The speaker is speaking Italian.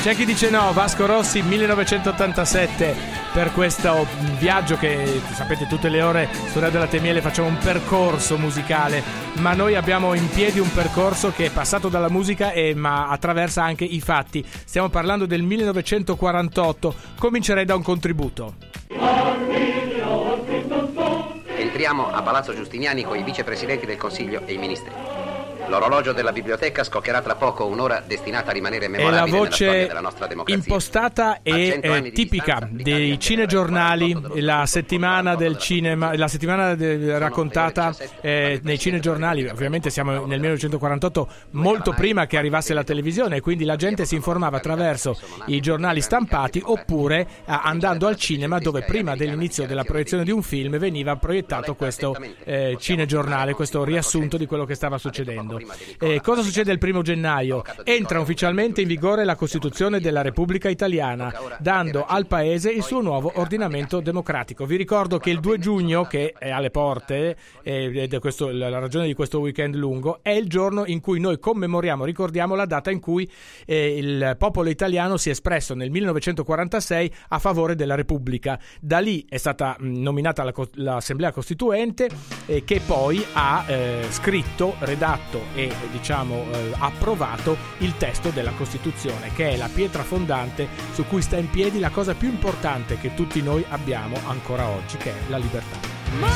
C'è chi dice no, Vasco Rossi 1987 per questo viaggio che sapete tutte le ore su Radio Latte e Miele facciamo un percorso musicale, ma noi abbiamo in piedi un percorso che è passato dalla musica ma attraversa anche i fatti. Stiamo parlando del 1948, comincerei da un contributo. Entriamo a Palazzo Giustiniani con i vicepresidenti del Consiglio e i ministri. L'orologio della biblioteca scoccherà tra poco un'ora destinata a rimanere memorabile nella storia della nostra democrazia. Impostata e tipica dei cinegiornali, la settimana del cinema, raccontata nei cinegiornali. Ovviamente siamo nel 1948, molto prima che arrivasse la televisione, quindi la gente si informava attraverso i giornali stampati oppure andando al cinema, dove prima dell'inizio della proiezione di un film veniva proiettato questo cinegiornale, questo riassunto di quello che stava succedendo. Cosa succede il 1 gennaio? Entra ufficialmente in vigore la Costituzione della Repubblica Italiana, dando al Paese il suo nuovo ordinamento democratico. Vi ricordo che il 2 giugno, che è alle porte, ed è la ragione di questo weekend lungo, è il giorno in cui noi ricordiamo la data in cui il popolo italiano si è espresso nel 1946 a favore della Repubblica. Da lì è stata nominata l'Assemblea Costituente, che poi ha scritto, redatto e approvato il testo della Costituzione, che è la pietra fondante su cui sta in piedi la cosa più importante che tutti noi abbiamo ancora oggi, che è la libertà.